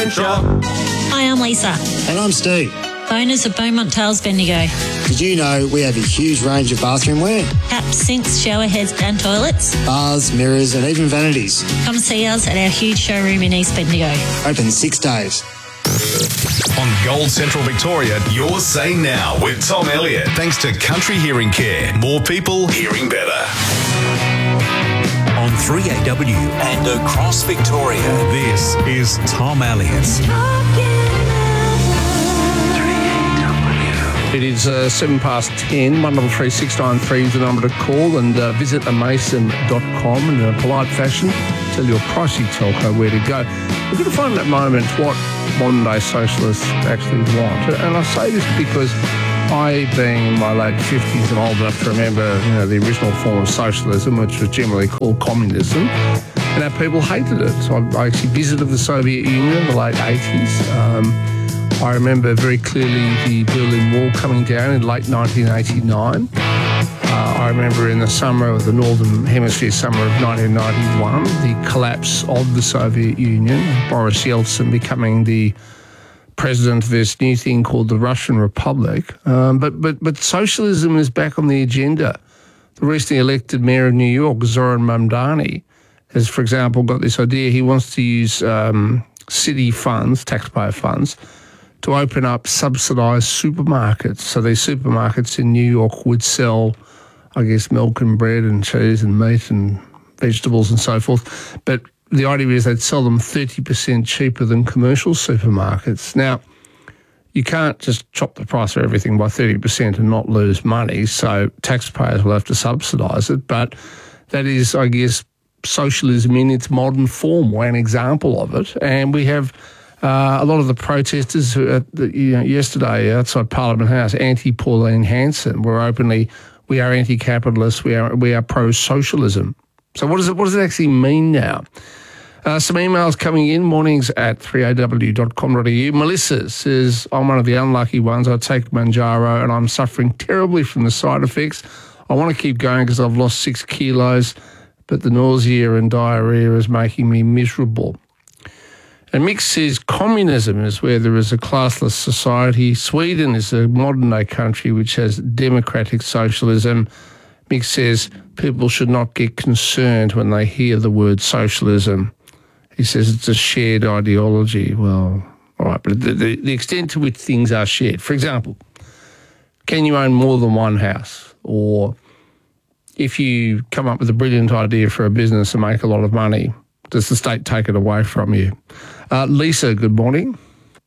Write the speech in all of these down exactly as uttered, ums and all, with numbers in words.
Crenshaw. Hi, I'm Lisa. And I'm Steve. Owners of Beaumont Tales Bendigo. Did you know we have a huge range of bathroom wear? Taps, sinks, shower heads and toilets. Bars, mirrors and even vanities. Come see us at our huge showroom in East Bendigo. Open six days. On Gold Central Victoria, you're Say Now with Tom Elliott. Thanks to Country Hearing Care. More people hearing better. On three A W and across Victoria, this is Tom Elliott. It is uh, seven past ten. one double three six nine three is the number to call, and uh, visit amason dot com and in a polite fashion tell your pricey telco where to go. We're going to find at the moment what modern-day socialists actually want. And I say this because I, being in my late fifties and old enough to remember, you know, the original form of socialism, which was generally called communism, and our people hated it. So I, I actually visited the Soviet Union in the late eighties. Um, I remember very clearly the Berlin Wall coming down in late nineteen eighty-nine. Uh, I remember in the summer of the Northern Hemisphere summer of nineteen ninety-one, the collapse of the Soviet Union, Boris Yeltsin becoming the president of this new thing called the Russian Republic. Um, but, but, but socialism is back on the agenda. The recently elected mayor of New York, Zoran Mamdani, has, for example, got this idea. He wants to use um, city funds, taxpayer funds, to open up subsidised supermarkets. So these supermarkets in New York would sell, I guess, milk and bread and cheese and meat and vegetables and so forth. But the idea is they'd sell them thirty percent cheaper than commercial supermarkets. Now, you can't just chop the price of everything by thirty percent and not lose money, so taxpayers will have to subsidise it. But that is, I guess, socialism in its modern form, or an example of it. And we have Uh, a lot of the protesters who, uh, you know, yesterday outside Parliament House, anti-Pauline Hanson, were openly, we are anti-capitalist, we are we are pro-socialism. So what does it what does it actually mean now? Uh, some emails coming in, mornings at three a w dot com dot a u. Melissa says, I'm one of the unlucky ones. I take Manjaro and I'm suffering terribly from the side effects. I want to keep going because I've lost six kilos, but the nausea and diarrhea is making me miserable. And Mick says communism is where there is a classless society. Sweden is a modern-day country which has democratic socialism. Mick says people should not get concerned when they hear the word socialism. He says it's a shared ideology. Well, all right, but the, the, the extent to which things are shared. For example, can you own more than one house? Or if you come up with a brilliant idea for a business and make a lot of money, does the state take it away from you? Uh, Lisa, good morning.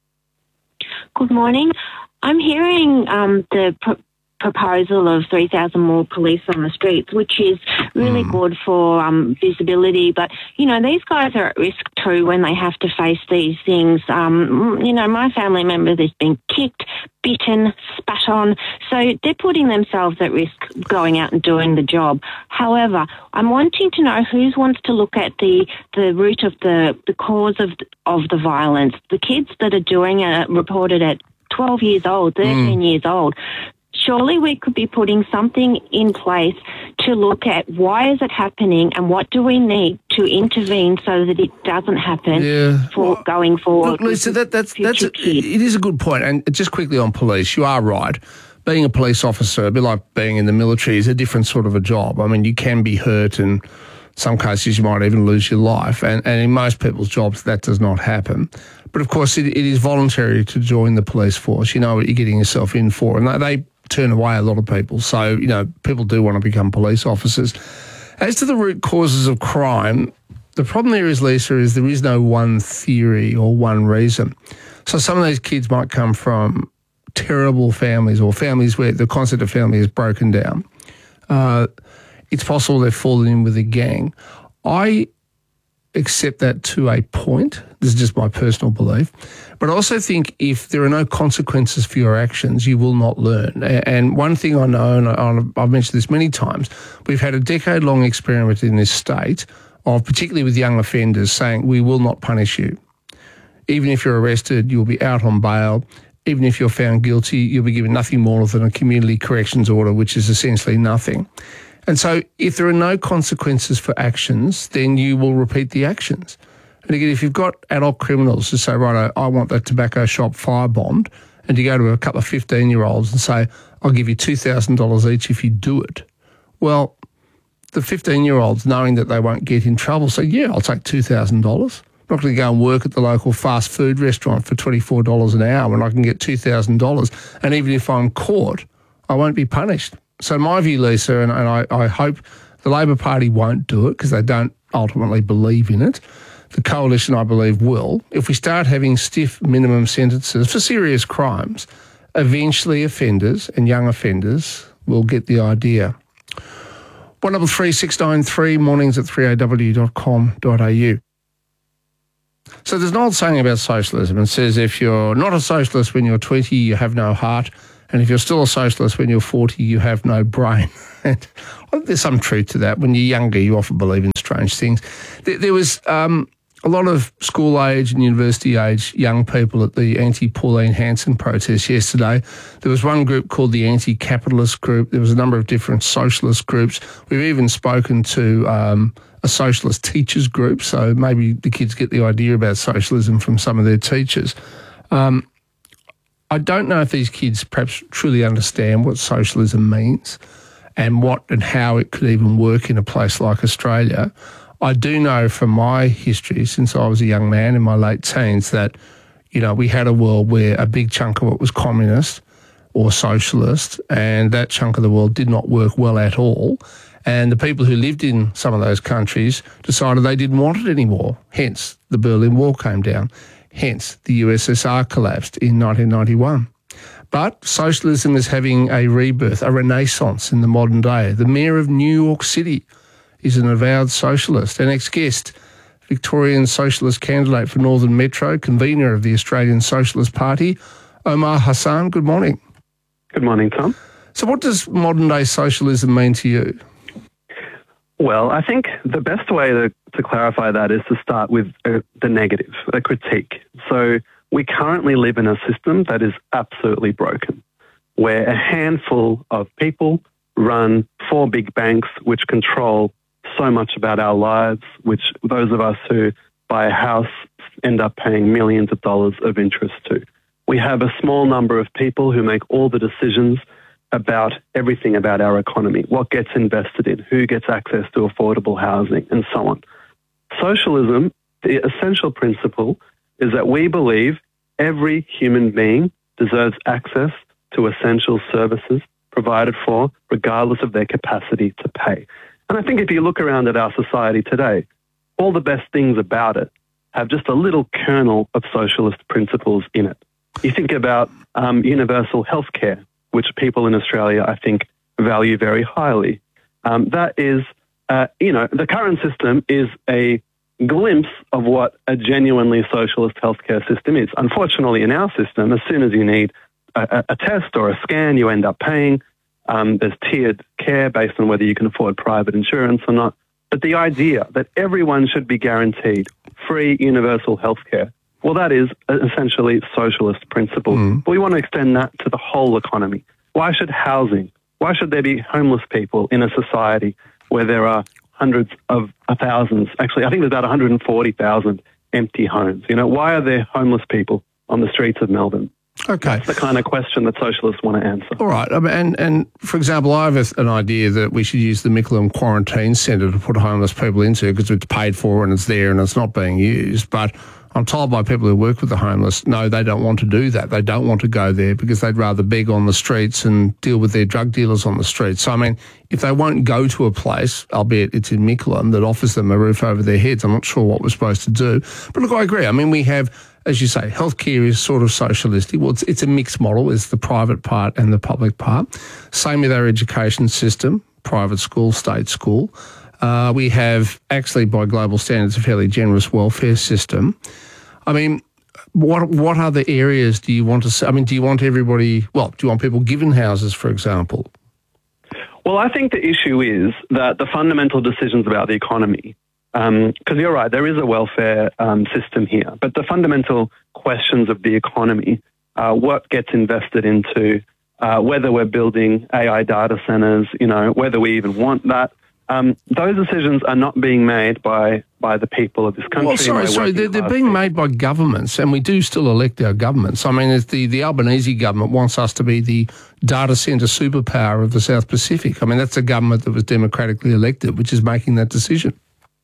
Good morning. I'm hearing um, the pr- proposal of three thousand more police on the streets, which is really mm. good for um, visibility. But, you know, these guys are at risk too when they have to face these things. Um, you know, my family member has been kicked, bitten, spat on. So they're putting themselves at risk going out and doing the job. However, I'm wanting to know who wants to look at the, the root of the, the cause of, of the violence. The kids that are doing it reported at twelve years old, thirteen mm. years old. Surely we could be putting something in place to look at why is it happening and what do we need to intervene so that it doesn't happen yeah. for well, going forward. Look, Lisa, that, that's, that's a, it is a good point. And just quickly on police, you are right. Being a police officer, a bit like being in the military, is a different sort of a job. I mean, you can be hurt and in some cases you might even lose your life. And, and in most people's jobs, that does not happen. But, of course, it, it is voluntary to join the police force. You know what you're getting yourself in for. And they, they turn away a lot of people. So, you know, people do want to become police officers. As to the root causes of crime, the problem there is, Lisa, is there is no one theory or one reason. So some of these kids might come from terrible families or families where the concept of family is broken down. Uh, it's possible they've fallen in with a gang. I accept that to a point. This is just my personal belief. But I also think if there are no consequences for your actions, you will not learn. And one thing I know, and I've mentioned this many times, we've had a decade-long experiment in this state of, particularly with young offenders, saying we will not punish you. Even if you're arrested, you'll be out on bail. Even if you're found guilty, you'll be given nothing more than a community corrections order, which is essentially nothing. And so if there are no consequences for actions, then you will repeat the actions. And again, if you've got adult criminals who say, right, I, I want that tobacco shop fire bombed, and you go to a couple of fifteen-year-olds and say, I'll give you two thousand dollars each if you do it. Well, the fifteen-year-olds, knowing that they won't get in trouble, say, yeah, I'll take two thousand dollars. I'm not going to go and work at the local fast food restaurant for twenty-four dollars an hour when I can get two thousand dollars. And even if I'm caught, I won't be punished. So my view, Lisa, and, and I, I hope the Labor Party won't do it because they don't ultimately believe in it. The Coalition, I believe, will. If we start having stiff minimum sentences for serious crimes, eventually offenders and young offenders will get the idea. one double three six nine three, mornings at three a w dot com dot a u. So there's an old saying about socialism. It says if you're not a socialist when you're twenty, you have no heart. And if you're still a socialist when you're forty, you have no brain. And I think there's some truth to that. When you're younger, you often believe in strange things. There, there was um, a lot of school-age and university-age young people at the anti-Pauline Hanson protest yesterday. There was one group called the anti-capitalist group. There was a number of different socialist groups. We've even spoken to um, a socialist teachers group, so maybe the kids get the idea about socialism from some of their teachers. Um, I don't know if these kids perhaps truly understand what socialism means and what and how it could even work in a place like Australia. I do know from my history, since I was a young man in my late teens, that, you know, we had a world where a big chunk of it was communist or socialist, and that chunk of the world did not work well at all. And the people who lived in some of those countries decided they didn't want it anymore. Hence, the Berlin Wall came down. Hence, the U S S R collapsed in nineteen ninety-one. But socialism is having a rebirth, a renaissance in the modern day. The Mayor of New York City is an avowed socialist. Our next guest, Victorian socialist candidate for Northern Metro, convener of the Australian Socialist Party, Omar Hassan. Good morning. Good morning, Tom. So what does modern-day socialism mean to you? Well, I think the best way to, to clarify that is to start with uh, the negative, a critique. So we currently live in a system that is absolutely broken, where a handful of people run four big banks which control so much about our lives, which those of us who buy a house end up paying millions of dollars of interest to. We have a small number of people who make all the decisions about everything about our economy, what gets invested in, who gets access to affordable housing, and so on. Socialism, the essential principle is that we believe every human being deserves access to essential services provided for, regardless of their capacity to pay. And I think if you look around at our society today, all the best things about it have just a little kernel of socialist principles in it. You think about um, universal health care, which people in Australia, I think, value very highly. Um, that is, uh, you know, the current system is a glimpse of what a genuinely socialist healthcare system is. Unfortunately, in our system, as soon as you need a, a test or a scan, you end up paying. Um, there's tiered care based on whether you can afford private insurance or not. But the idea that everyone should be guaranteed free universal healthcare, well, that is essentially socialist principle. Mm. But we want to extend that to the whole economy. Why should housing, why should there be homeless people in a society where there are hundreds of thousands, actually, I think there's about one hundred forty thousand empty homes. You know, why are there homeless people on the streets of Melbourne? Okay. That's the kind of question that socialists want to answer. All right. And, and for example, I have an idea that we should use the Mickleham Quarantine Centre to put homeless people into because it's paid for and it's there and it's not being used. But I'm told by people who work with the homeless, no, they don't want to do that. They don't want to go there because they'd rather beg on the streets and deal with their drug dealers on the streets. So, I mean, if they won't go to a place, albeit it's in Mickleham, that offers them a roof over their heads, I'm not sure what we're supposed to do. But look, I agree. I mean, we have, as you say, healthcare is sort of socialistic. Well, it's, it's a mixed model. It's the private part and the public part. Same with our education system, private school, state school. Uh, we have, actually, by global standards, a fairly generous welfare system. I mean, what what other areas do you want to see? I mean, do you want everybody, well, do you want people given houses, for example? Well, I think the issue is that the fundamental decisions about the economy, because um, you're right, there is a welfare um, system here, but the fundamental questions of the economy, uh, what gets invested into, uh, whether we're building A I data centers, you know, whether we even want that, Um, those decisions are not being made by, by the people of this country. Well, sorry, by sorry, working they're, they're class being people. made by governments, and we do still elect our governments. I mean, it's the, the Albanese government wants us to be the data centre superpower of the South Pacific. I mean, that's a government that was democratically elected, which is making that decision.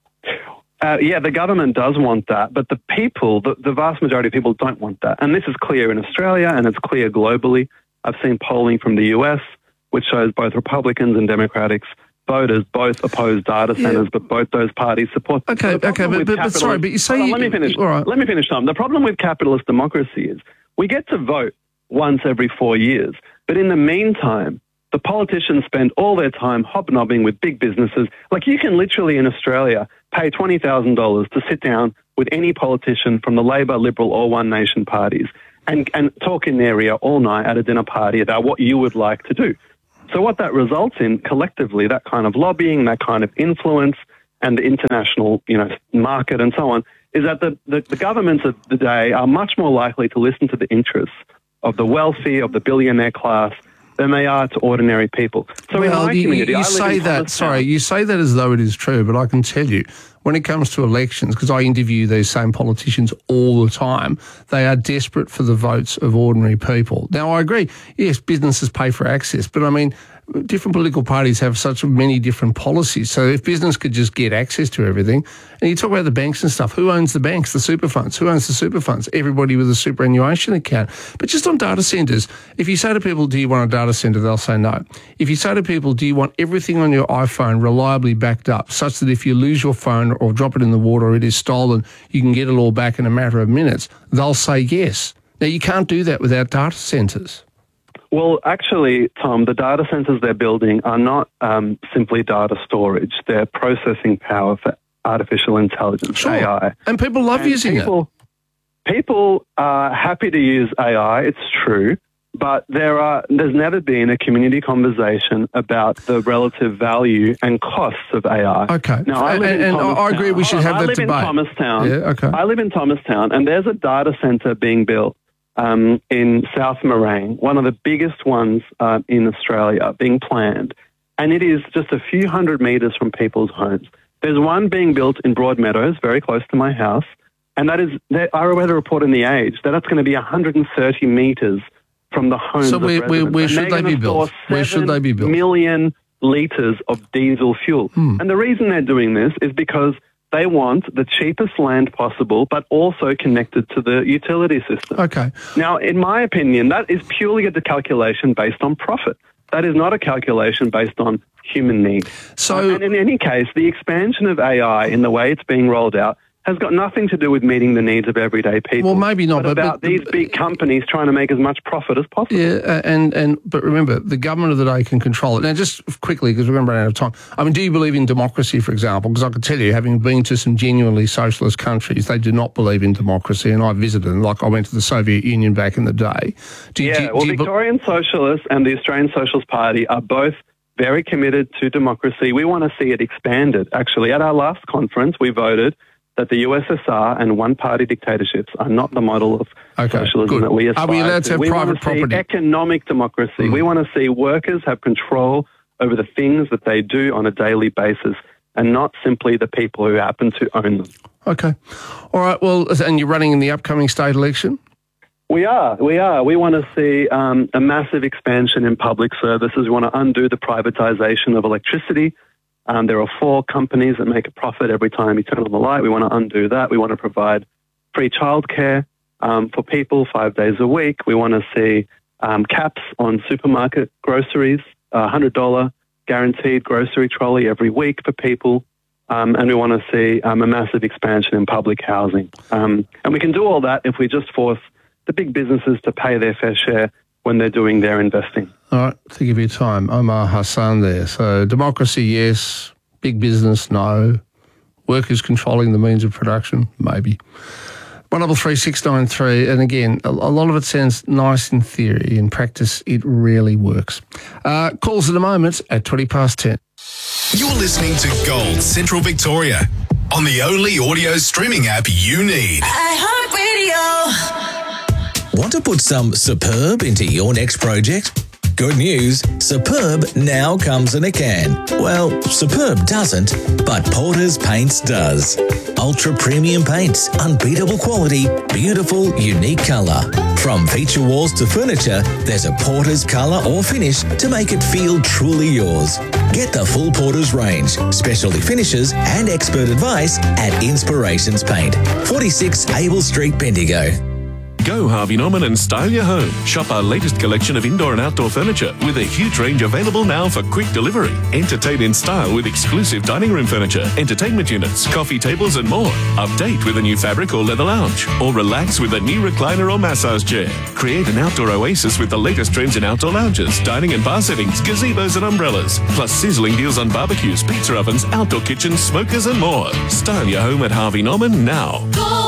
Uh, yeah, the government does want that, but the people, the, the vast majority of people don't want that. And this is clear in Australia, and it's clear globally. I've seen polling from the U S, which shows both Republicans and Democrats voters both oppose data centres, yeah. but both those parties support them. Okay, okay, but, but, but sorry, but you say... On, you, let me finish. All right. Let me finish, Tom. The problem with capitalist democracy is we get to vote once every four years, but in the meantime, the politicians spend all their time hobnobbing with big businesses. Like, you can literally in Australia pay twenty thousand dollars to sit down with any politician from the Labor, Liberal or One Nation parties and, and talk in their ear all night at a dinner party about what you would like to do. So what that results in collectively, that kind of lobbying, that kind of influence and the international, you know, market and so on, is that the, the, the governments of the day are much more likely to listen to the interests of the wealthy, of the billionaire class, than they are to ordinary people. So well, in my you, community, you I live say in that. Thomastown. Sorry, you say that as though it is true, but I can tell you, when it comes to elections, because I interview these same politicians all the time, they are desperate for the votes of ordinary people. Now, I agree. Yes, businesses pay for access, but I mean, different political parties have such many different policies. So if business could just get access to everything, and you talk about the banks and stuff, who owns the banks? The super funds. Who owns the super funds? Everybody with a superannuation account. But just on data centres, if you say to people, do you want a data centre, they'll say no. If you say to people, do you want everything on your iPhone reliably backed up, such that if you lose your phone or drop it in the water or it is stolen, you can get it all back in a matter of minutes, they'll say yes. Now, you can't do that without data centres. Well, actually, Tom, the data centres they're building are not um, simply data storage. They're processing power for artificial intelligence, sure. A I. And people love and using people, it. People are happy to use A I, it's true, but there are there's never been a community conversation about the relative value and costs of A I. Okay. Now, I live and, in and I agree we should have I that live debate. in Thomastown. Yeah, okay. I live in Thomastown, and there's a data centre being built Um, in South Morang, one of the biggest ones uh, in Australia, being planned. And it is just a few hundred metres from people's homes. There's one being built in Broadmeadows, very close to my house, and that is, I read a report in The Age that that's going to be one hundred thirty metres from the homes so of where, residents. where, where should they be built? Where should they be built? Million litres of diesel fuel. Hmm. And the reason they're doing this is because they want the cheapest land possible, but also connected to the utility system. Okay. Now, in my opinion, that is purely a calculation based on profit. That is not a calculation based on human need. So, uh, and in any case, the expansion of A I in the way it's being rolled out has got nothing to do with meeting the needs of everyday people. Well, maybe not, but, but about but, these big companies trying to make as much profit as possible. Yeah, and, and but remember, the government of the day can control it. Now, just quickly, because we're going to run out of time, I mean, do you believe in democracy, for example? Because I can tell you, having been to some genuinely socialist countries, they do not believe in democracy, and I visited, like I went to the Soviet Union back in the day. Do, yeah, do, do well, you Victorian Socialists and the Australian Socialist Party are both very committed to democracy. We want to see it expanded. Actually, at our last conference, we voted that the U S S R and one-party dictatorships are not the model of okay, socialism good. that we aspire to. Are we allowed to have we private want to property? See economic democracy. Mm. We want to see workers have control over the things that they do on a daily basis and not simply the people who happen to own them. Okay. All right, well, and you're running in the upcoming state election? We are, we are. We want to see um, a massive expansion in public services. We want to undo the privatisation of electricity. Um, there are four companies that make a profit every time you turn on the light. We want to undo that. We want to provide free childcare um, for people five days a week. We want to see um, caps on supermarket groceries, a one hundred dollars guaranteed grocery trolley every week for people. Um, and we want to see um, a massive expansion in public housing. Um, and we can do all that if we just force the big businesses to pay their fair share when they're doing their investing. All right, thank you for your time. Omar Hassan there. So democracy, yes. Big business, no. Workers controlling the means of production, maybe. one double three six nine three, and again, a, a lot of it sounds nice in theory. In practice, it really works. Uh, calls at the moment at twenty past ten. You're listening to Gold Central Victoria on the only audio streaming app you need. Want to put some superb into your next project? Good news, Superb now comes in a can. Well, Superb doesn't, but Porter's Paints does. Ultra premium paints, unbeatable quality, beautiful, unique colour. From feature walls to furniture, there's a Porter's colour or finish to make it feel truly yours. Get the full Porter's range, specialty finishes and expert advice at Inspirations Paint, forty-six Abel Street, Bendigo. Go Harvey Norman and style your home. Shop our latest collection of indoor and outdoor furniture with a huge range available now for quick delivery. Entertain in style with exclusive dining room furniture, entertainment units, coffee tables and more. Update with a new fabric or leather lounge. Or relax with a new recliner or massage chair. Create an outdoor oasis with the latest trends in outdoor lounges, dining and bar settings, gazebos and umbrellas. Plus sizzling deals on barbecues, pizza ovens, outdoor kitchens, smokers and more. Style your home at Harvey Norman now. Go!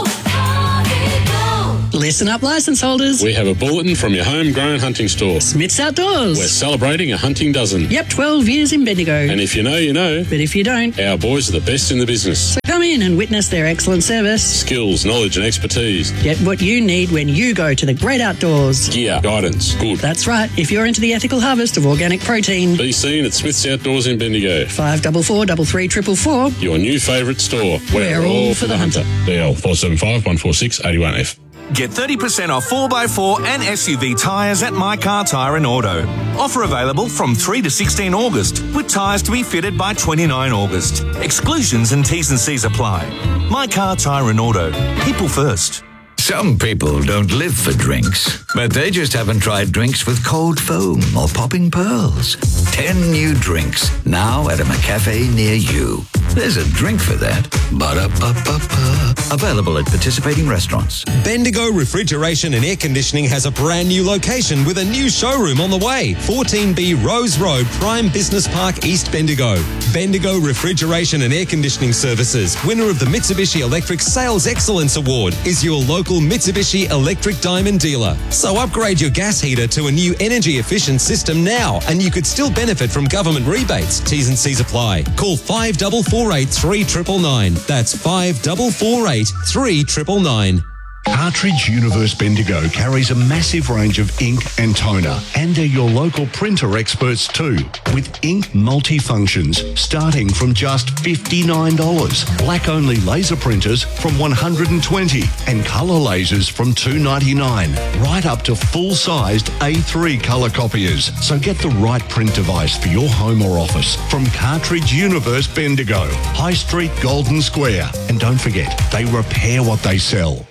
Listen up, licence holders. We have a bulletin from your homegrown hunting store. Smith's Outdoors. We're celebrating a hunting dozen. Yep, twelve years in Bendigo. And if you know, you know. But if you don't, our boys are the best in the business. So come in and witness their excellent service, skills, knowledge and expertise. Get what you need when you go to the great outdoors. Gear, guidance, good. That's right. If you're into the ethical harvest of organic protein. Be seen at Smith's Outdoors in Bendigo. five four four, three three four four four. Your new favourite store. We're, We're all, all for the hunter. hunter. D L four seven five, one four six, eight one F. Get thirty percent off four by four and S U V tyres at My Car Tyre and Auto. Offer available from three to sixteen August, with tyres to be fitted by twenty-nine August. Exclusions and T's and C's apply. My Car Tyre and Auto. People first. Some people don't live for drinks, but they just haven't tried drinks with cold foam or popping pearls. Ten new drinks, now at a McCafe near you. There's a drink for that. Ba-da-ba-ba-ba. Available at participating restaurants. Bendigo Refrigeration and Air Conditioning has a brand new location with a new showroom on the way. fourteen B Rose Road, Prime Business Park, East Bendigo. Bendigo Refrigeration and Air Conditioning Services, winner of the Mitsubishi Electric Sales Excellence Award, is your local Mitsubishi Electric Diamond dealer. So upgrade your gas heater to a new energy efficient system now, and you could still benefit from government rebates. T's and C's apply. Call five four four eight, three nine nine nine. That's five four four eight, three nine nine nine. Cartridge Universe Bendigo carries a massive range of ink and toner, and they're your local printer experts too, with ink multifunctions starting from just fifty-nine dollars, black-only laser printers from one hundred twenty dollars, and colour lasers from two ninety-nine, right up to full-sized A three colour copiers. So get the right print device for your home or office from Cartridge Universe Bendigo, High Street, Golden Square. And don't forget, they repair what they sell.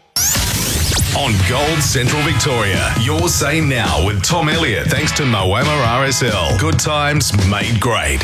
On Gold Central Victoria, Your Say Now with Tom Elliott, thanks to Moama R S L. Good times made great.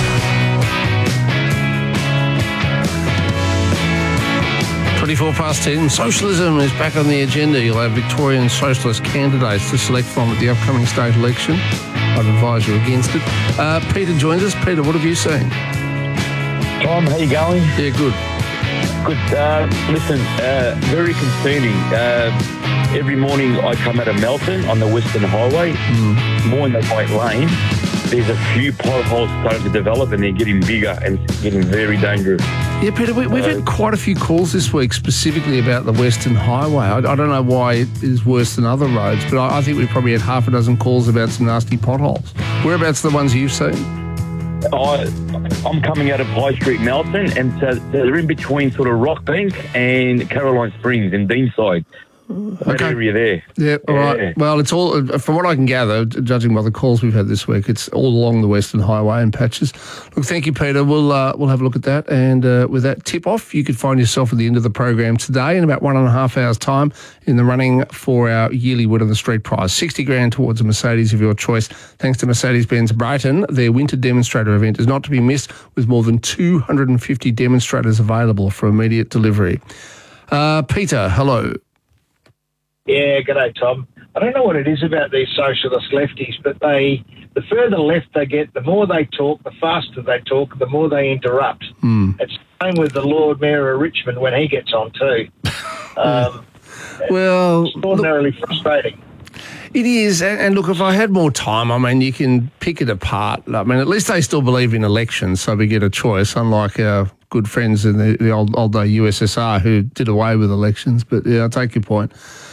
twenty-four past ten. Socialism is back on the agenda. You'll have Victorian socialist candidates to select from at the upcoming state election. I'd advise you against it. Uh, Peter joins us. Peter, what have you seen? Tom, how you going? Yeah, good. Good. Uh, listen, uh, very concerning. Uh, every morning I come out of Melton on the Western Highway, mm. more in the White Lane. There's a few potholes starting to develop and they're getting bigger and it's getting very dangerous. Yeah, Peter, we, we've uh, had quite a few calls this week specifically about the Western Highway. I, I don't know why it is worse than other roads, but I, I think we probably had half a dozen calls about some nasty potholes. Whereabouts are the ones you've seen? I, I'm coming out of High Street, Melton, and so they're in between sort of Rockbank and Caroline Springs and Deanside. That okay. area there. Yeah, all yeah. right. Well, it's all, from what I can gather, judging by the calls we've had this week, it's all along the Western Highway and patches. Look, thank you, Peter. We'll uh, we'll have a look at that. And uh, with that tip off, you could find yourself at the end of the program today in about one and a half hours' time in the running for our yearly Word on the Street prize. sixty grand towards a Mercedes of your choice, thanks to Mercedes-Benz Brighton. Their winter demonstrator event is not to be missed, with more than two hundred fifty demonstrators available for immediate delivery. Uh, Peter, hello. Yeah, g'day, Tom. I don't know what it is about these socialist lefties, but they, the further left they get, the more they talk, the faster they talk, the more they interrupt. Mm. It's the same with the Lord Mayor of Richmond when he gets on too. Um, well, it's extraordinarily look, frustrating. It is, and, and look, if I had more time, I mean, you can pick it apart. I mean, at least they still believe in elections, so we get a choice, unlike our good friends in the, the old, old day U S S R who did away with elections. But yeah, I take your point.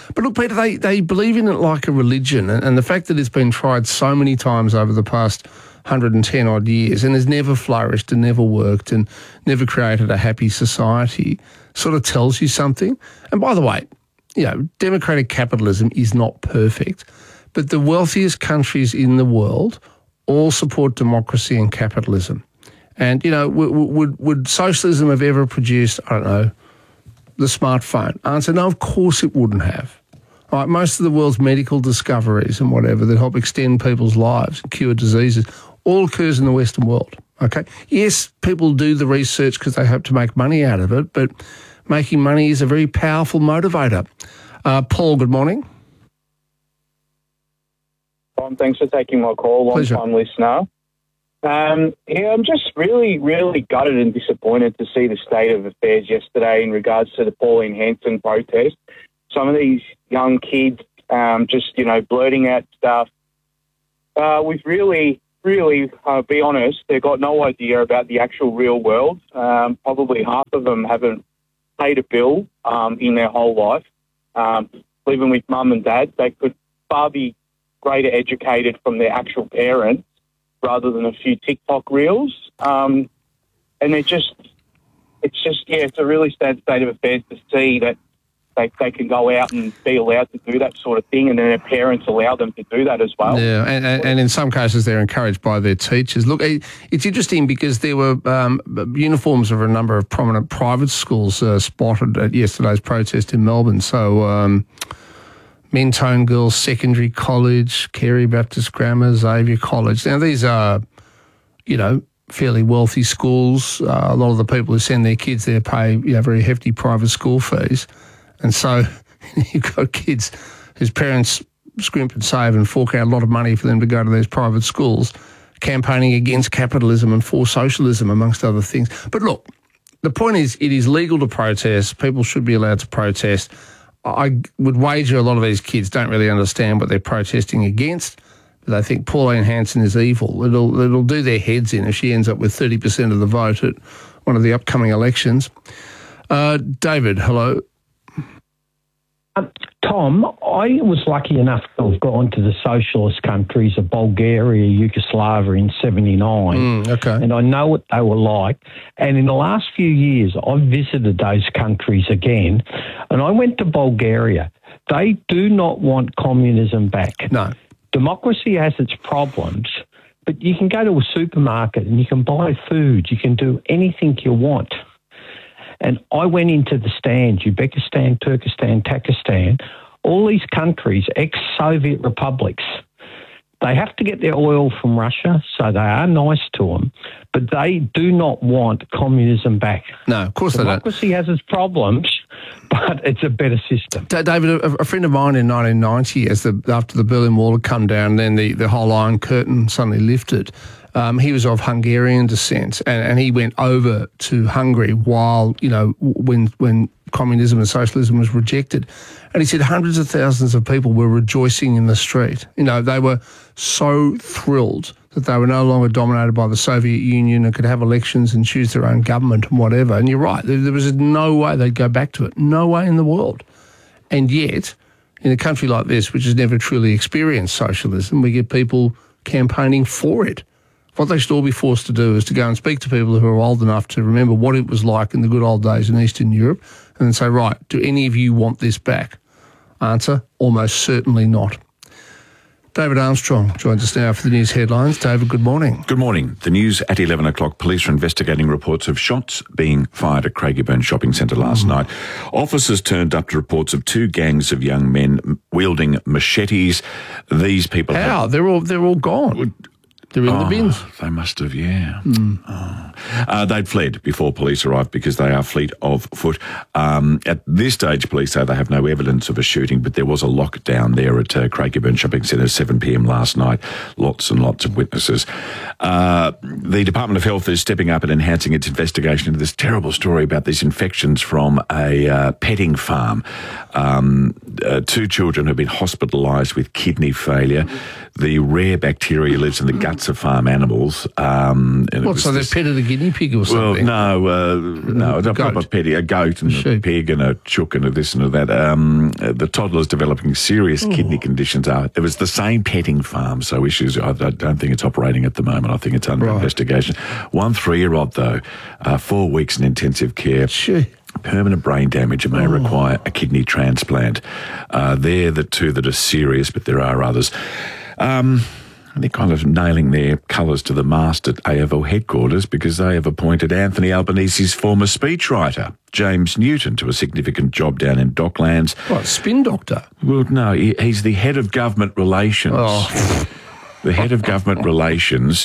But look, Peter, they, they believe in it like a religion, and, and the fact that it's been tried so many times over the past one hundred ten odd years and has never flourished and never worked and never created a happy society sort of tells you something. And by the way, you know, democratic capitalism is not perfect, but the wealthiest countries in the world all support democracy and capitalism. And, you know, would, would, would socialism have ever produced, I don't know, the smartphone? Answer, no, of course it wouldn't have. All right, most of the world's medical discoveries and whatever that help extend people's lives and cure diseases all occurs in the Western world, okay? Yes, people do the research because they hope to make money out of it, but making money is a very powerful motivator. Uh, Paul, good morning. Tom, thanks for taking my call. Long-time listener. Um, yeah, I'm just really, really gutted and disappointed to see the state of affairs yesterday in regards to the Pauline Hanson protest. Some of these young kids um, just, you know, blurting out stuff. Uh, we've really, really, uh, be honest, they've got no idea about the actual real world. Um, probably half of them haven't paid a bill um, in their whole life. Um, living with mum and dad, they could far be greater educated from their actual parents rather than a few TikTok reels. Um, and they're just, it's just, yeah, it's a really sad state of affairs to see that they, they can go out and be allowed to do that sort of thing, and then their parents allow them to do that as well. Yeah, and, and, and in some cases they're encouraged by their teachers. Look, it's interesting because there were um, uniforms of a number of prominent private schools uh, spotted at yesterday's protest in Melbourne. So um, Mentone Girls Secondary College, Carey Baptist Grammar, Xavier College. Now, these are, you know, fairly wealthy schools. Uh, a lot of the people who send their kids there pay, you know, very hefty private school fees. And so you've got kids whose parents scrimp and save and fork out a lot of money for them to go to these private schools, campaigning against capitalism and for socialism, amongst other things. But look, the point is, it is legal to protest. People should be allowed to protest. I would wager a lot of these kids don't really understand what they're protesting against. They think Pauline Hanson is evil. It'll it'll do their heads in if she ends up with thirty percent of the vote at one of the upcoming elections. Uh, David, hello. Um, Tom, I was lucky enough to have gone to the socialist countries of Bulgaria, Yugoslavia in seventy-nine. Mm, okay. And I know what they were like. And in the last few years, I've visited those countries again. And I went to Bulgaria. They do not want communism back. No. Democracy has its problems, but you can go to a supermarket and you can buy food. You can do anything you want. And I went into the stands, Uzbekistan, Turkestan, Takistan, all these countries, ex-Soviet republics. They have to get their oil from Russia, so they are nice to them, but they do not want communism back. No, of course they don't. Democracy has its problems, but it's a better system. David, a, a friend of mine in nineteen ninety, as the, after the Berlin Wall had come down, then the, the whole Iron Curtain suddenly lifted. Um, he was of Hungarian descent, and, and he went over to Hungary while, you know, when when communism and socialism was rejected. And he said hundreds of thousands of people were rejoicing in the street. You know, they were so thrilled that they were no longer dominated by the Soviet Union and could have elections and choose their own government and whatever. And you're right, there, there was no way they'd go back to it. No way in the world. And yet, in a country like this, which has never truly experienced socialism, we get people campaigning for it. What they should all be forced to do is to go and speak to people who are old enough to remember what it was like in the good old days in Eastern Europe and then say, right, do any of you want this back? Answer, almost certainly not. David Armstrong joins us now for the news headlines. David, good morning. Good morning. The news at eleven o'clock. Police are investigating reports of shots being fired at Craigieburn Shopping Centre last mm. night. Officers turned up to reports of two gangs of young men wielding machetes. These people... How? Had, they're all they're all gone. They're in oh, the bins. They must have, yeah. Mm. Oh. Uh, they'd fled before police arrived because they are fleet of foot. Um, at this stage, police say they have no evidence of a shooting, but there was a lockdown there at uh, Craigieburn Shopping Centre at seven p m last night. Lots and lots of witnesses. Uh, the Department of Health is stepping up and enhancing its investigation into this terrible story about these infections from a uh, petting farm. Um, uh, two children have been hospitalised with kidney failure. The rare bacteria lives in the gut parts of farm animals. Um, and it What, was so they this- petted a guinea pig or Well, something? no, uh, no, a proper pet, a goat and a pig and a chook and a this and a that. Um, uh, the toddler's developing serious Oh. kidney conditions. Are it was the same petting farm, so issues. I, I don't think it's operating at the moment. I think it's under investigation. One three-year-old though, uh, four weeks in intensive care. Permanent brain damage and may Oh. require a kidney transplant. Uh, they're the two that are serious, but there are others. Um, they're kind of nailing their colours to the mast at A F L headquarters because they have appointed Anthony Albanese's former speechwriter, James Newton, to a significant job down in Docklands. What, spin doctor? Well, no, he, he's the head of government relations. Oh. The head of government relations.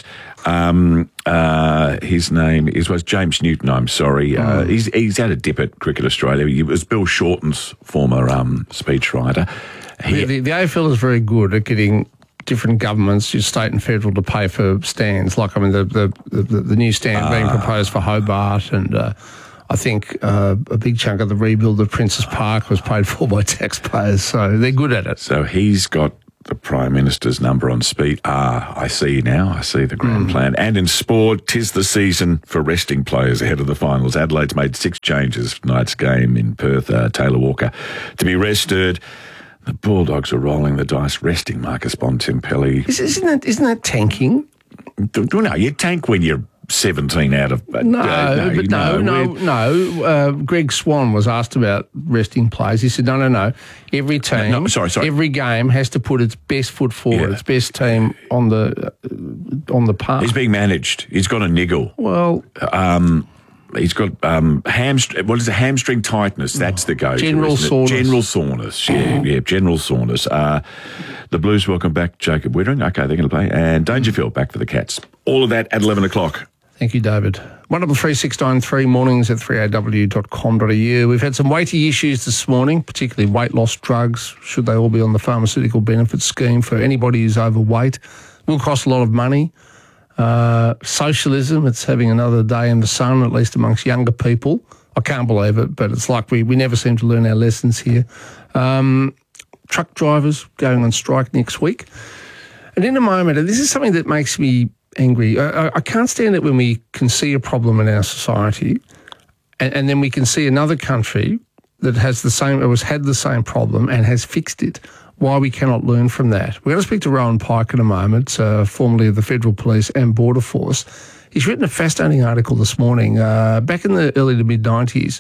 Um, uh, his name is was James Newton. I'm sorry. Uh, he's he's had a dip at Cricket Australia. He was Bill Shorten's former um, speechwriter. He, The, the, the A F L is very good at getting different governments, your state and federal, to pay for stands. Like, I mean, the the, the, the new stand being proposed for Hobart, and uh, I think uh, a big chunk of the rebuild of Princes Park was paid for by taxpayers. So they're good at it. So he's got the Prime Minister's number on speed. Ah, I see now. I see the grand plan. And in sport, 'tis the season for resting players ahead of the finals. Adelaide's made six changes for tonight's game in Perth. Uh, Taylor Walker to be rested. The Bulldogs are rolling the dice, resting Marcus Bontempelli. Is, isn't that isn't that tanking? No, you tank when you're seventeen out of... Uh, No, uh, but no, no, we're- no. Uh, Greg Swan was asked about resting players. He said, no, no, no. Every team, No, no, sorry, sorry. every game has to put its best foot forward, Yeah. its best team on the uh, on the park. He's being managed. He's got a niggle. Well, um, he's got um, hamstring. What is it? Hamstring tightness. That's the go. General soreness. General soreness. Yeah, yeah. General soreness. Uh, the Blues welcome back Jacob Wittering. Okay, they're going to play, and Dangerfield back for the Cats. All of that at eleven o'clock. Thank you, David. one double three six nine three mornings at three a w dot com dot a u. We've had some weighty issues this morning, particularly weight loss drugs. Should they all be on the pharmaceutical benefit scheme for anybody who's overweight? Will cost a lot of money. Uh, socialism, it's having another day in the sun, at least amongst younger people. I can't believe it, but it's like we, we never seem to learn our lessons here. Um, truck drivers going on strike next week. And in a moment, and this is something that makes me angry. I, I can't stand it when we can see a problem in our society and, and then we can see another country that has the same, or has had the same problem and has fixed it. Why we cannot learn from that. We're going to speak to Rowan Pike in a moment, uh, formerly of the Federal Police and Border Force. He's written a fascinating article this morning. Uh, back in the early to mid nineties,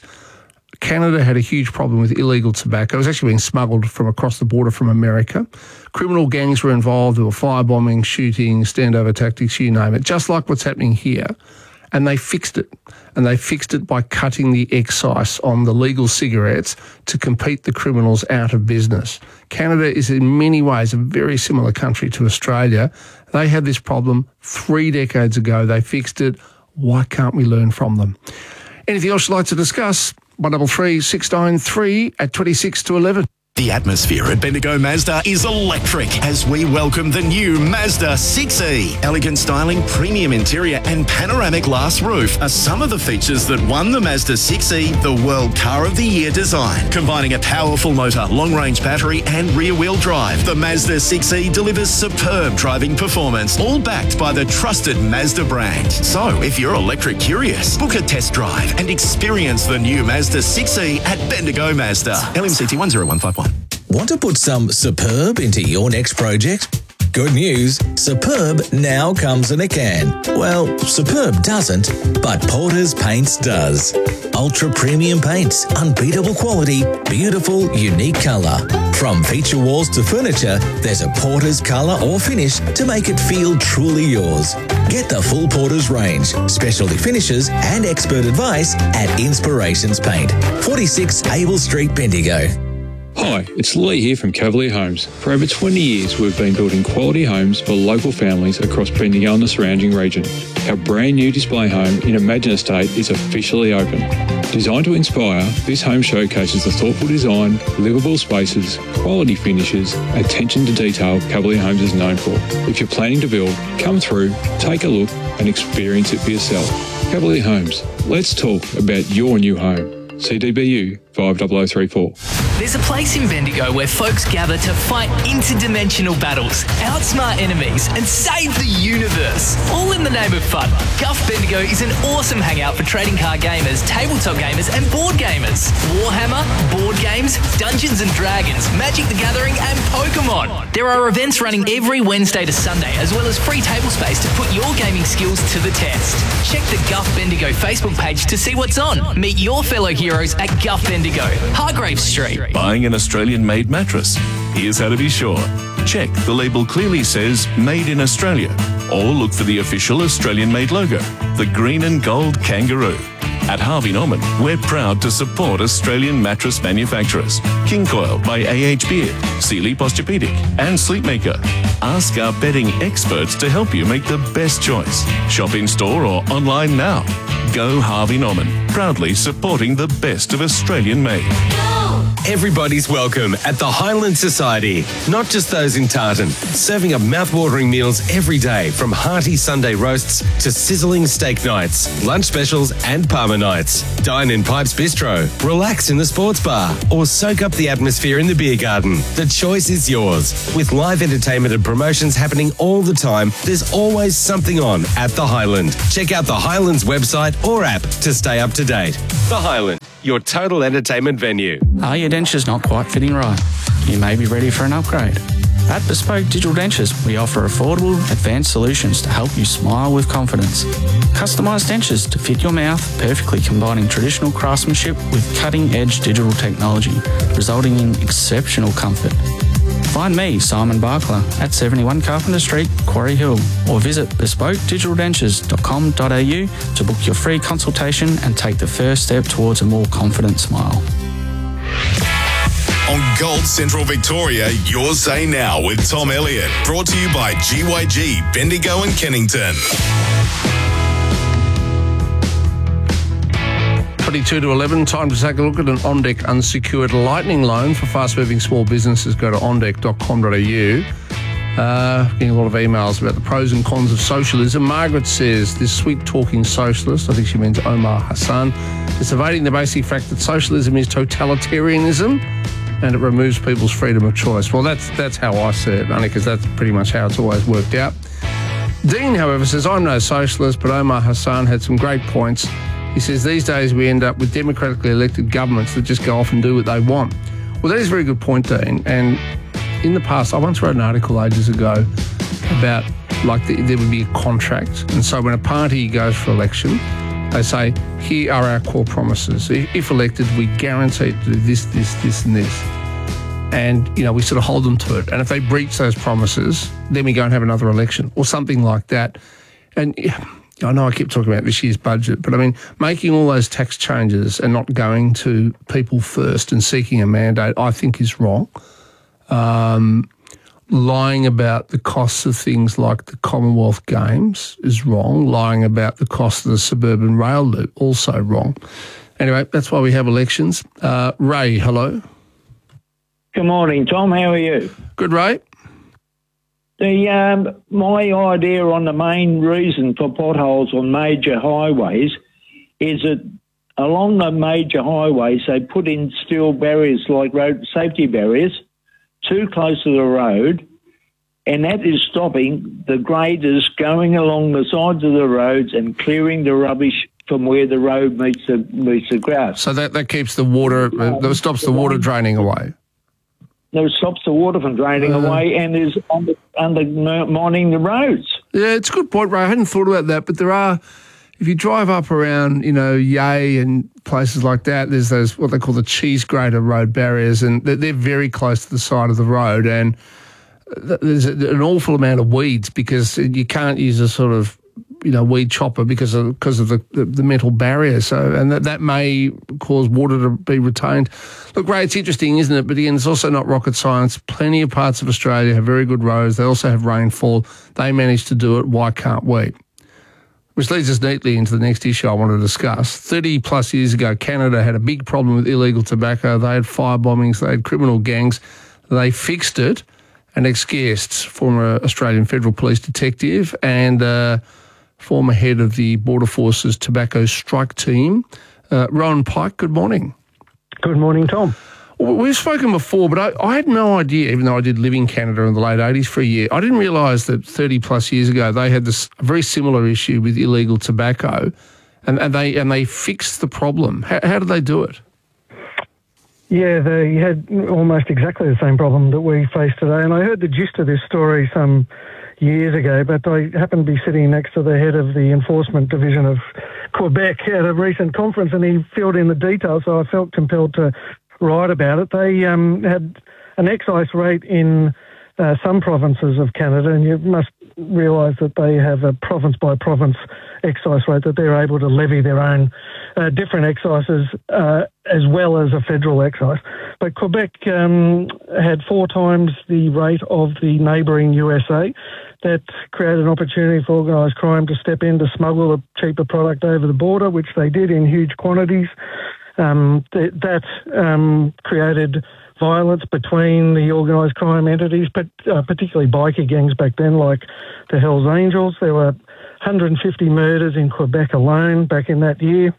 Canada had a huge problem with illegal tobacco. It was actually being smuggled from across the border from America. Criminal gangs were involved. There were firebombing, shooting, standover tactics, you name it, just like what's happening here. And they fixed it. And they fixed it by cutting the excise on the legal cigarettes to compete the criminals out of business. Canada is in many ways a very similar country to Australia. They had this problem three decades ago. They fixed it. Why can't we learn from them? Anything else you'd like to discuss? one double three six nine three at twenty-six to eleven. The atmosphere at Bendigo Mazda is electric as we welcome the new Mazda six E. Elegant styling, premium interior and panoramic glass roof are some of the features that won the Mazda six E the World Car of the Year design. Combining a powerful motor, long-range battery and rear-wheel drive, the Mazda six E delivers superb driving performance, all backed by the trusted Mazda brand. So if you're electric curious, book a test drive and experience the new Mazda six E at Bendigo Mazda. L M C T one zero one five one. Want to put some superb into your next project? Good news, Superb now comes in a can. Well, Superb doesn't, but Porter's Paints does. Ultra premium paints, unbeatable quality, beautiful, unique colour. From feature walls to furniture, there's a Porter's colour or finish to make it feel truly yours. Get the full Porter's range, specialty finishes and expert advice at Inspirations Paint, forty-six Abel Street, Bendigo. Hi, it's Lee here from Cavalier Homes. For over twenty years, we've been building quality homes for local families across Bendigo and the surrounding region. Our brand new display home in Imagine Estate is officially open. Designed to inspire, this home showcases the thoughtful design, livable spaces, quality finishes, attention to detail Cavalier Homes is known for. If you're planning to build, come through, take a look and experience it for yourself. Cavalier Homes, let's talk about your new home. c d b u five zero zero three four. There's a place in Bendigo where folks gather to fight interdimensional battles, outsmart enemies, and save the universe, all in the name of fun. Guff Bendigo is an awesome hangout for trading card gamers, tabletop gamers, and board gamers. Warhammer, board games, Dungeons and Dragons, Magic the Gathering, and Pokemon. There are events running every Wednesday to Sunday, as well as free table space to put your gaming skills to the test. Check the Guff Bendigo Facebook page to see what's on. Meet your fellow heroes at Guff Bendigo, Hargrave Street. Buying an Australian-made mattress? Here's how to be sure. Check the label clearly says Made in Australia, or look for the official Australian-made logo, the green and gold kangaroo. At Harvey Norman, we're proud to support Australian mattress manufacturers. King Coil by A H Beard, Sealy Posturepedic, and Sleepmaker. Ask our bedding experts to help you make the best choice. Shop in store or online now. Go Harvey Norman, proudly supporting the best of Australian made. Everybody's welcome at the Highland Society, not just those in Tartan. Serving up mouth-watering meals every day, from hearty Sunday roasts to sizzling steak nights, lunch specials and Parma nights. Dine in Pipes Bistro, relax in the sports bar, or soak up the atmosphere in the beer garden. The choice is yours. With live entertainment and promotions happening all the time, there's always something on at the Highland. Check out the Highlands website or app to stay up to date. The Highland, your total entertainment venue. Are your dentures not quite fitting right? You may be ready for an upgrade. At Bespoke Digital Dentures, we offer affordable, advanced solutions to help you smile with confidence. Customised dentures to fit your mouth, perfectly combining traditional craftsmanship with cutting-edge digital technology, resulting in exceptional comfort. Find me, Simon Barkler, at seventy-one Carpenter Street, Quarry Hill, or visit bespoke digital dentures dot com dot a u to book your free consultation and take the first step towards a more confident smile. On Gold Central Victoria, Your Say Now with Tom Elliott. Brought to you by G Y G, Bendigo and Kennington. twenty-two to eleven, time to take a look at an OnDeck unsecured lightning loan for fast-moving small businesses. Go to on deck dot com dot a u. Uh, getting a lot of emails about the pros and cons of socialism. Margaret says, this sweet-talking socialist, I think she means Omar Hassan, is evading the basic fact that socialism is totalitarianism and it removes people's freedom of choice. Well, that's that's how I see it, only because that's pretty much how it's always worked out. Dean, however, says, I'm no socialist, but Omar Hassan had some great points. He says, these days we end up with democratically elected governments that just go off and do what they want. Well, that is a very good point, Dean. And in the past, I once wrote an article ages ago about, like, the, there would be a contract. And so when a party goes for election, they say, here are our core promises. If elected, we guarantee to do this, this, this, and this. And, you know, we sort of hold them to it. And if they breach those promises, then we go and have another election or something like that. And I know I keep talking about this year's budget, but I mean, making all those tax changes and not going to people first and seeking a mandate, I think is wrong. Um, lying about the costs of things like the Commonwealth Games is wrong. Lying about the cost of the suburban rail loop, also wrong. Anyway, that's why we have elections. Uh, Ray, hello. Good morning, Tom. How are you? Good, Ray. The um, my idea on the main reason for potholes on major highways is that along the major highways they put in steel barriers like road safety barriers too close to the road, and that is stopping the graders going along the sides of the roads and clearing the rubbish from where the road meets the meets the grass. So that, that keeps the water, uh, that stops the water draining away. No, it stops the water from draining uh, away and is under, undermining the roads. Yeah, it's a good point, Ray. I hadn't thought about that, but there are, if you drive up around, you know, Yea and places like that, there's those, what they call the cheese grater road barriers, and they're, they're very close to the side of the road, and there's an awful amount of weeds because you can't use a sort of, you know, weed chopper because of because of the, the, the metal barrier. So, and that, that may cause water to be retained. Look, Ray, it's interesting, isn't it? But again, it's also not rocket science. Plenty of parts of Australia have very good roads. They also have rainfall. They managed to do it. Why can't we? Which leads us neatly into the next issue I want to discuss. thirty plus years ago, Canada had a big problem with illegal tobacco. They had fire bombings. They had criminal gangs. They fixed it. And Alex Gerst, former Australian Federal Police detective and uh, former head of the Border Force's Tobacco Strike Team. Uh, Rowan Pike, good morning. Good morning, Tom. We've spoken before, but I, I had no idea, even though I did live in Canada in the late eighties for a year, I didn't realise that thirty plus years ago they had this very similar issue with illegal tobacco, and, and they and they fixed the problem. How, how did they do it? Yeah, they had almost exactly the same problem that we face today, and I heard the gist of this story some years ago, but I happened to be sitting next to the head of the Enforcement Division of Quebec at a recent conference, and he filled in the details, so I felt compelled to write about it. They um, had an excise rate in uh, some provinces of Canada, and you must realise that they have a province-by-province excise rate, that they're able to levy their own uh, different excises uh, as well as a federal excise. But Quebec um, had four times the rate of the neighbouring U S A. That created an opportunity for organised crime to step in to smuggle a cheaper product over the border, which they did in huge quantities. Um, th- that um, created violence between the organised crime entities, but uh, particularly biker gangs back then, like the Hells Angels. There were one hundred fifty murders in Quebec alone back in that year.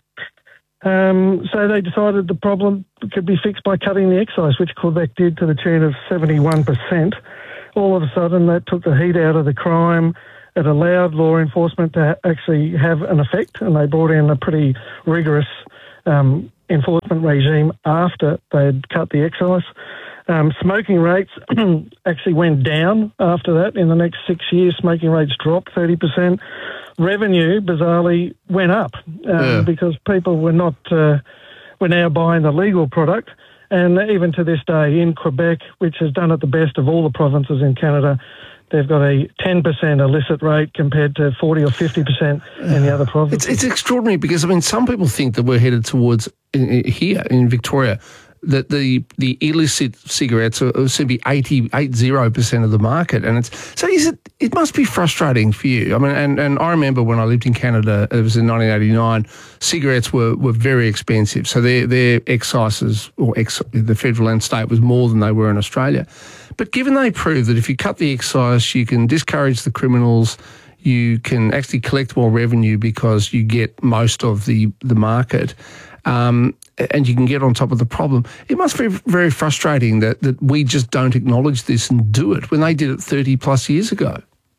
Um, so they decided the problem could be fixed by cutting the excise, which Quebec did to the tune of seventy-one percent. All of a sudden, that took the heat out of the crime. It allowed law enforcement to ha- actually have an effect, and they brought in a pretty rigorous um, enforcement regime after they'd cut the excise. Um, smoking rates actually went down after that. In the next six years, smoking rates dropped thirty percent. Revenue, bizarrely, went up um, yeah. because people were not uh, were now buying the legal product. And even to this day, in Quebec, which has done it the best of all the provinces in Canada, they've got a ten percent illicit rate compared to forty or fifty percent in the other provinces. It's, it's extraordinary because, I mean, some people think that we're headed towards, in, in, here in Victoria, that the the illicit cigarettes are, are to be eighty, eighty percent of the market. And it's so is it, it must be frustrating for you. I mean, and, and I remember when I lived in Canada, it was in nineteen eighty-nine, cigarettes were, were very expensive. So their, their excises, or ex, the federal and state, was more than they were in Australia. But given they prove that if you cut the excise, you can discourage the criminals, you can actually collect more revenue because you get most of the, the market, um, and you can get on top of the problem. It must be very frustrating that, that we just don't acknowledge this and do it when they did it thirty plus years ago.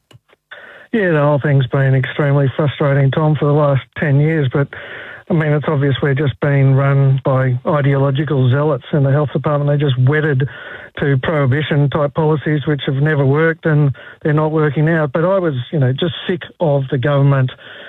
Yeah, the whole thing's been extremely frustrating, Tom, for the last ten years. But, I mean, it's obvious we're just being run by ideological zealots in the health department. They're just wedded to prohibition-type policies which have never worked, and they're not working out. But I was, you know, just sick of the government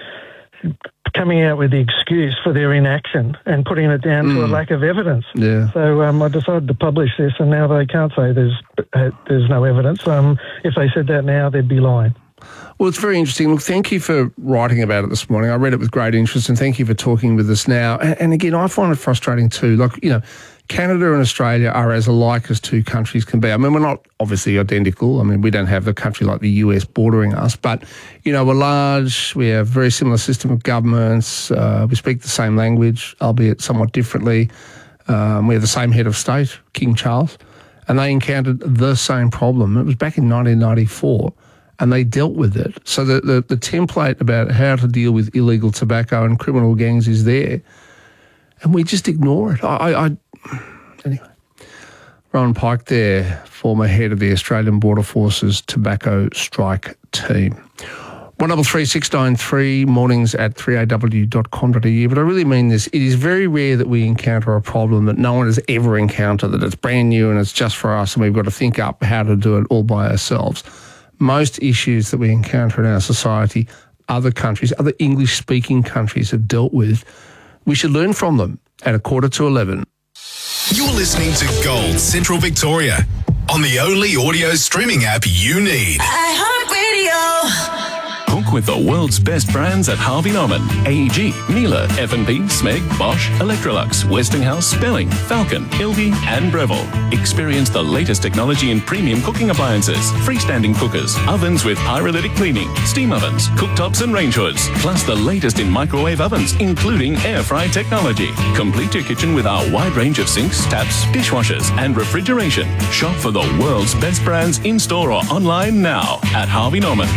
coming out with the excuse for their inaction and putting it down mm. to a lack of evidence. Yeah. So um, I decided to publish this, and now they can't say there's uh, there's no evidence. Um, if they said that now, they'd be lying. Well, it's very interesting. Look, thank you for writing about it this morning. I read it with great interest, and thank you for talking with us now. And, and again, I find it frustrating too. Like, you know, Canada and Australia are as alike as two countries can be. I mean, we're not obviously identical. I mean, we don't have the country like the U S bordering us, but, you know, we're large. We have a very similar system of governments. Uh, we speak the same language, albeit somewhat differently. Um, we have the same head of state, King Charles, and they encountered the same problem. It was back in nineteen ninety-four, and they dealt with it. So the, the, the template about how to deal with illegal tobacco and criminal gangs is there, and we just ignore it. I, I, I Anyway, Rowan Pike there, former head of the Australian Border Force's Tobacco Strike Team. one double three six nine three, mornings at three a w dot com dot a u. But I really mean this. It is very rare that we encounter a problem that no one has ever encountered, that it's brand new and it's just for us and we've got to think up how to do it all by ourselves. Most issues that we encounter in our society, other countries, other English-speaking countries have dealt with. We should learn from them at a quarter to eleven. You're listening to Gold Central Victoria on the only audio streaming app you need. iHeartRadio. Cook with the world's best brands at Harvey Norman, A E G, Miele, F and P, Smeg, Bosch, Electrolux, Westinghouse, Spelling, Falcon, Ilby and Breville. Experience the latest technology in premium cooking appliances, freestanding cookers, ovens with pyrolytic cleaning, steam ovens, cooktops and range hoods, plus the latest in microwave ovens, including air fry technology. Complete your kitchen with our wide range of sinks, taps, dishwashers and refrigeration. Shop for the world's best brands in-store or online now at Harvey Norman.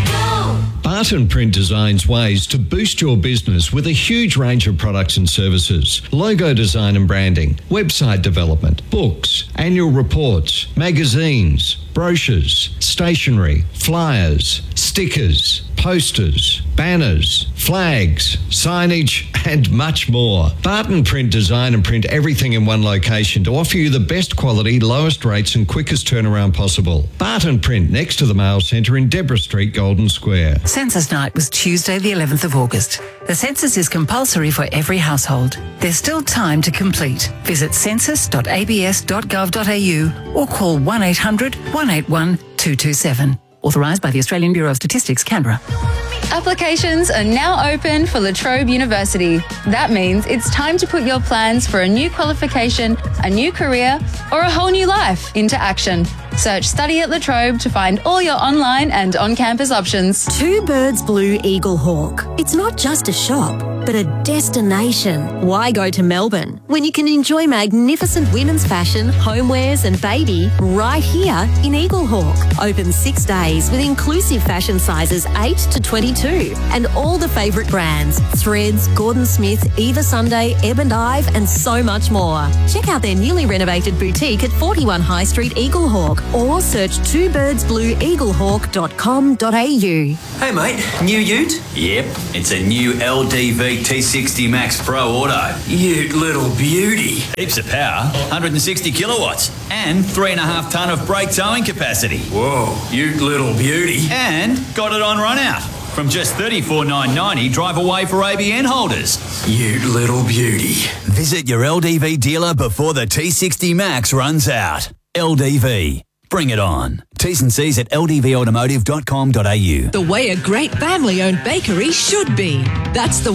Barton Print designs ways to boost your business with a huge range of products and services. Logo design and branding, website development, books, annual reports, magazines, brochures, stationery, flyers, stickers, posters, banners, flags, signage, and much more. Barton Print design and print everything in one location to offer you the best quality, lowest rates and quickest turnaround possible. Barton Print, next to the Mail Centre in Deborah Street, Golden Square. Census night was Tuesday the eleventh of August. The census is compulsory for every household. There's still time to complete. Visit census dot a b s dot gov dot a u or call one eight hundred, one eight one, two two seven. Authorised by the Australian Bureau of Statistics, Canberra. Applications are now open for La Trobe University. That means it's time to put your plans for a new qualification, a new career, or a whole new life into action. Search Study at La Trobe to find all your online and on-campus options. Two Birds Blue Eagle Hawk. It's not just a shop, but a destination. Why go to Melbourne when you can enjoy magnificent women's fashion, homewares and baby right here in Eagle Hawk? Open six days with inclusive fashion sizes eight to twenty-two and all the favourite brands, Threads, Gordon Smith, Eva Sunday, Ebb and Ive and so much more. Check out their newly renovated boutique at forty-one High Street, Eagle Hawk, or search two birds blue eagle hawk dot com dot a u. Hey mate, new ute? Yep, it's a new L D V T sixty Max Pro Auto. Ute little beauty. Heaps of power, one hundred sixty kilowatts, and three and a half tonne of brake towing capacity. Whoa, ute little beauty. And got it on run out. From just thirty-four thousand nine hundred ninety dollars, drive away for A B N holders. Ute little beauty. Visit your L D V dealer before the T sixty Max runs out. L D V. Bring it on. T's and C's at l d v automotive dot com dot a u. The way a great family-owned bakery should be. That's the